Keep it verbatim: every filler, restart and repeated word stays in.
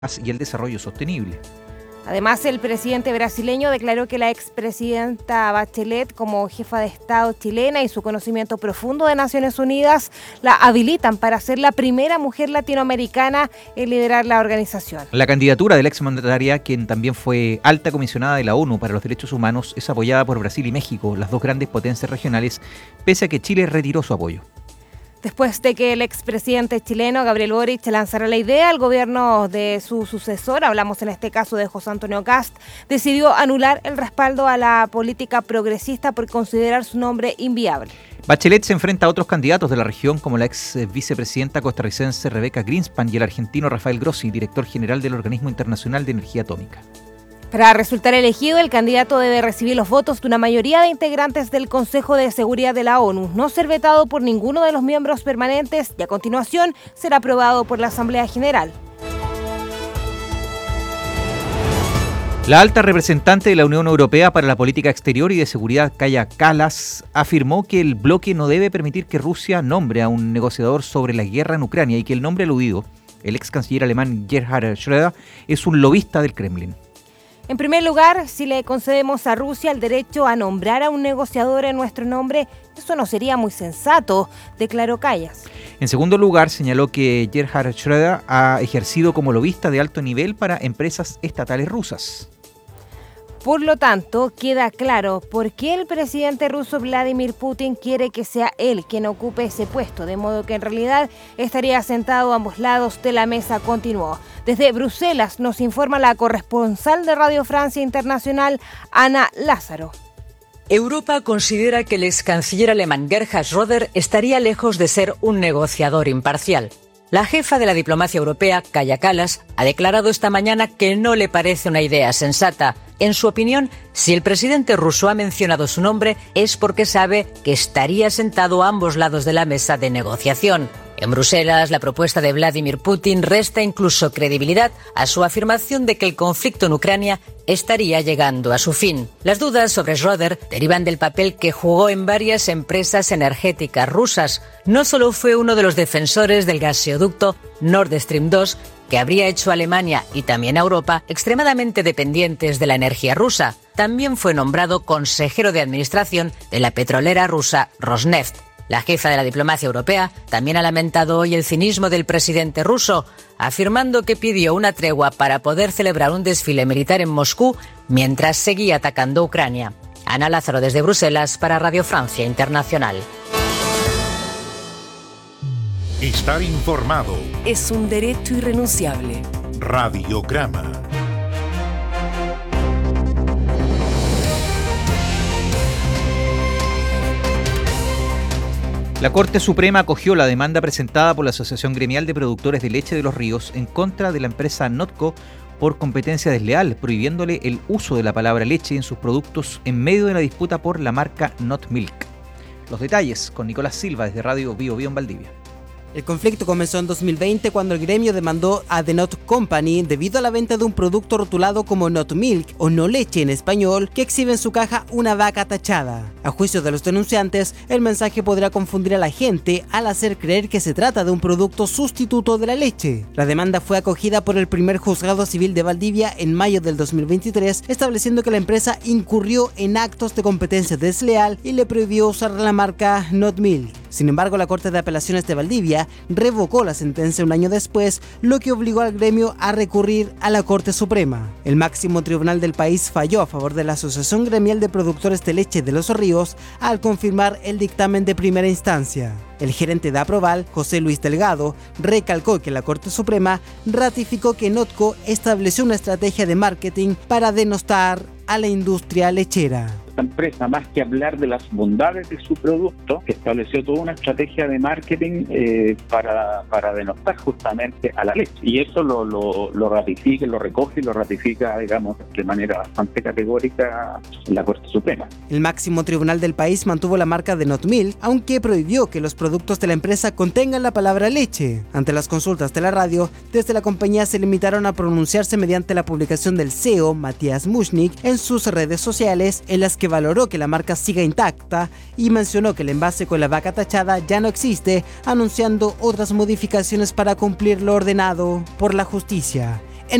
y el desarrollo sostenible. Además, el presidente brasileño declaró que la expresidenta Bachelet, como jefa de Estado chilena y su conocimiento profundo de Naciones Unidas, la habilitan para ser la primera mujer latinoamericana en liderar la organización. La candidatura de la exmandataria, quien también fue alta comisionada de la ONU para los Derechos Humanos, es apoyada por Brasil y México, las dos grandes potencias regionales, pese a que Chile retiró su apoyo. Después de que el expresidente chileno Gabriel Boric lanzara la idea, el gobierno de su sucesor, hablamos en este caso de José Antonio Kast, decidió anular el respaldo a la política progresista por considerar su nombre inviable. Bachelet se enfrenta a otros candidatos de la región, como la ex vicepresidenta costarricense Rebeca Greenspan y el argentino Rafael Grossi, director general del Organismo Internacional de Energía Atómica. Para resultar elegido, el candidato debe recibir los votos de una mayoría de integrantes del Consejo de Seguridad de la ONU, no ser vetado por ninguno de los miembros permanentes y a continuación será aprobado por la Asamblea General. La alta representante de la Unión Europea para la Política Exterior y de Seguridad, Kaja Kallas, afirmó que el bloque no debe permitir que Rusia nombre a un negociador sobre la guerra en Ucrania y que el nombre aludido, el ex canciller alemán Gerhard Schröder, es un lobista del Kremlin. En primer lugar, si le concedemos a Rusia el derecho a nombrar a un negociador en nuestro nombre, eso no sería muy sensato, declaró Kallas. En segundo lugar, señaló que Gerhard Schröder ha ejercido como lobista de alto nivel para empresas estatales rusas. Por lo tanto, queda claro por qué el presidente ruso Vladimir Putin quiere que sea él quien ocupe ese puesto, de modo que en realidad estaría sentado a ambos lados de la mesa, continuó. Desde Bruselas nos informa la corresponsal de Radio Francia Internacional, Ana Lázaro. Europa considera que el ex canciller alemán Gerhard Schröder estaría lejos de ser un negociador imparcial. La jefa de la diplomacia europea, Kaja Kallas, ha declarado esta mañana que no le parece una idea sensata. En su opinión, si el presidente ruso ha mencionado su nombre es porque sabe que estaría sentado a ambos lados de la mesa de negociación. En Bruselas, la propuesta de Vladimir Putin resta incluso credibilidad a su afirmación de que el conflicto en Ucrania estaría llegando a su fin. Las dudas sobre Schröder derivan del papel que jugó en varias empresas energéticas rusas. No solo fue uno de los defensores del gaseoducto Nord Stream dos, que habría hecho a Alemania y también a Europa extremadamente dependientes de la energía rusa. También fue nombrado consejero de administración de la petrolera rusa Rosneft. La jefa de la diplomacia europea también ha lamentado hoy el cinismo del presidente ruso, afirmando que pidió una tregua para poder celebrar un desfile militar en Moscú mientras seguía atacando Ucrania. Ana Lázaro desde Bruselas para Radio Francia Internacional. Estar informado es un derecho irrenunciable. Radiograma. La Corte Suprema acogió la demanda presentada por la Asociación Gremial de Productores de Leche de Los Ríos en contra de la empresa Notco por competencia desleal, prohibiéndole el uso de la palabra leche en sus productos en medio de la disputa por la marca Not Milk. Los detalles con Nicolás Silva desde Radio Bio Bio en Valdivia. El conflicto comenzó en dos mil veinte cuando el gremio demandó a The Not Company debido a la venta de un producto rotulado como Not Milk o no leche en español que exhibe en su caja una vaca tachada. A juicio de los denunciantes, el mensaje podrá confundir a la gente al hacer creer que se trata de un producto sustituto de la leche. La demanda fue acogida por el primer juzgado civil de Valdivia en mayo del dos mil veintitrés, estableciendo que la empresa incurrió en actos de competencia desleal y le prohibió usar la marca Not Milk. Sin embargo, la Corte de Apelaciones de Valdivia revocó la sentencia un año después, lo que obligó al gremio a recurrir a la Corte Suprema. El máximo tribunal del país falló a favor de la Asociación Gremial de Productores de Leche de Los Ríos al confirmar el dictamen de primera instancia. El gerente de Aproval, José Luis Delgado, recalcó que la Corte Suprema ratificó que Notco estableció una estrategia de marketing para denostar a la industria lechera. Esta empresa, más que hablar de las bondades de su producto, estableció toda una estrategia de marketing eh, para, para denostar justamente a la leche. Y eso lo, lo, lo ratifica, lo recoge y lo ratifica, digamos, de manera bastante categórica en la Corte Suprema. El máximo tribunal del país mantuvo la marca de Not Milk, aunque prohibió que los productos de la empresa contengan la palabra leche. Ante las consultas de la radio, desde la compañía se limitaron a pronunciarse mediante la publicación del C E O, Matías Mushnik, en sus redes sociales, en las que valoró que la marca siga intacta y mencionó que el envase con la vaca tachada ya no existe, anunciando otras modificaciones para cumplir lo ordenado por la justicia.